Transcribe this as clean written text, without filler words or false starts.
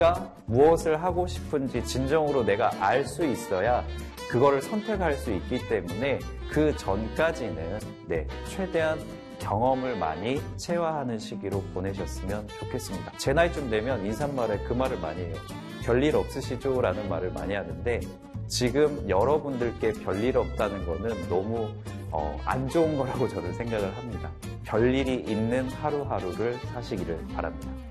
내가 무엇을 하고 싶은지 진정으로 내가 알 수 있어야 그거를 선택할 수 있기 때문에 그 전까지는 최대한 경험을 많이 체화하는 시기로 보내셨으면 좋겠습니다. 제 나이쯤 되면 인사말에 그 말을 많이 해요. 별일 없으시죠? 라는 말을 많이 하는데 지금 여러분들께 별일 없다는 거는 너무 안 좋은 거라고 저는 생각을 합니다. 별일이 있는 하루하루를 사시기를 바랍니다.